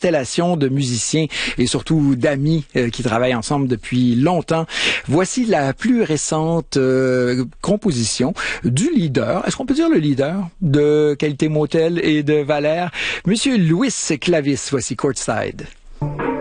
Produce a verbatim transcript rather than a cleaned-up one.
constellation de musiciens et surtout d'amis euh, qui travaillent ensemble depuis longtemps. Voici la plus récente euh, composition du leader, est-ce qu'on peut dire le leader de Qualité Motel et de Valère, Monsieur Louis Clavis, voici Courtside.